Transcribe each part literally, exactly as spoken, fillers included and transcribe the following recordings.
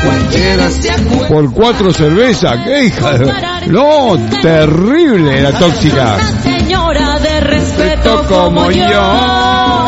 Por cuatro cervezas, qué hija de... No, terrible la tóxica. Señora de respeto como yo.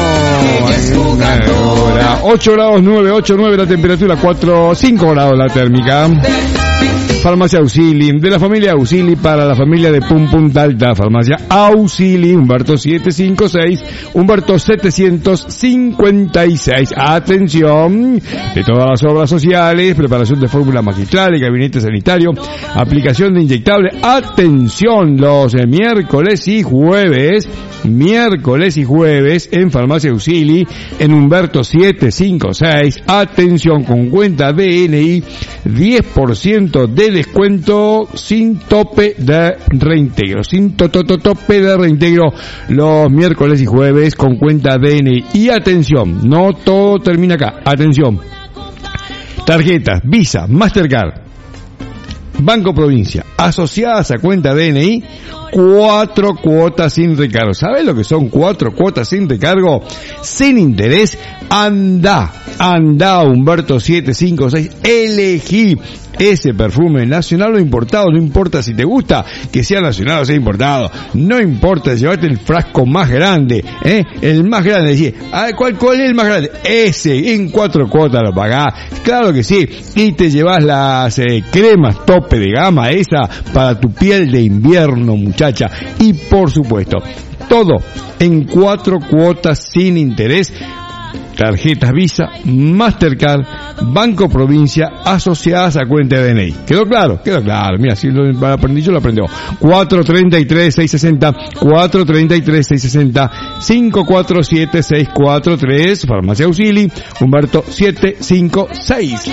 ocho grados nueve, ocho nueve la temperatura, cuatro, cinco grados la térmica. Farmacia Auxili, de la familia Auxili para la familia de Pum Punta Alta. Farmacia Auxili, Humberto setecientos cincuenta y seis, Humberto setecientos cincuenta y seis. Atención, de todas las obras sociales, preparación de fórmula magistral, de gabinete sanitario, aplicación de inyectable. Atención, los eh, miércoles y jueves, miércoles y jueves en Farmacia Auxili, en Humberto setecientos cincuenta y seis. Atención, con cuenta D N I, diez por ciento de descuento sin tope de reintegro, sin to, to, to, tope de reintegro los miércoles y jueves con cuenta D N I. Y atención, no todo termina acá, atención, tarjetas Visa, Mastercard, Banco Provincia, asociadas a cuenta D N I, cuatro cuotas sin recargo. ¿Sabes lo que son cuatro cuotas sin recargo? Sin interés. Anda, anda Humberto setecientos cincuenta y seis, elegí ese perfume nacional o importado, no importa si te gusta que sea nacional o sea importado, no importa, llevarte el frasco más grande, ¿eh? El más grande, decir, ¿cuál, cuál es el más grande? Ese, en cuatro cuotas lo pagás, claro que sí, y te llevas las eh, cremas tope de gama, esa para tu piel de invierno, muchacha, y por supuesto, todo en cuatro cuotas sin interés. Tarjetas Visa, Mastercard, Banco Provincia, asociadas a cuenta de D N I. ¿Quedó claro? Quedó claro. Mira, si lo aprendí yo, lo aprendió. cuatro treinta y tres, seiscientos sesenta, cuatro treinta y tres, seiscientos sesenta, cinco cuatro siete, seis cuatro tres, Farmacia Auxili, Humberto setecientos cincuenta y seis.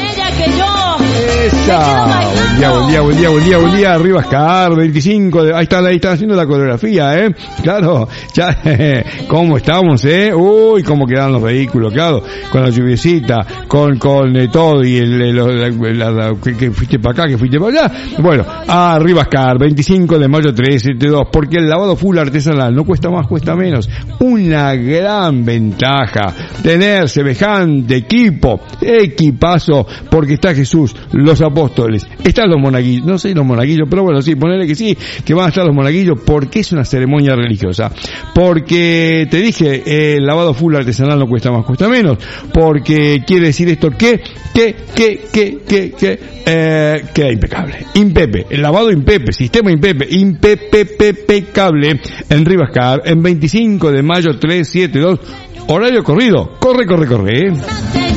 Esa. Buen día, buen día, buen día, buen día, buen día. Arriba Scar, veinticinco. De, ahí está, ahí está haciendo la coreografía, ¿eh? Claro, ya, ¿cómo estamos, eh? Uy, cómo quedan los vehículos, claro. Con la lluviecita, con, con eh, todo y el, el, la, la, la, que, que fuiste para acá, que fuiste para allá. Bueno, arriba Scar, veinticinco de mayo trescientos setenta y dos, porque el lavado full artesanal no cuesta más, cuesta menos. Una gran ventaja, tener semejante equipo, equipazo, porque está Jesús, los apóstoles, están los monaguillos, no sé los monaguillos, pero bueno, sí, ponele que sí, que van a estar los monaguillos, porque es una ceremonia religiosa, porque te dije, eh, el lavado full artesanal no cuesta más, cuesta menos, porque quiere decir esto que, que, que, que, que, que, eh, queda impecable, impepe, el lavado impepe, sistema impepe, impepepepecable, en Rivascar, en veinticinco de mayo trescientos setenta y dos, horario corrido, corre, corre, corre, eh.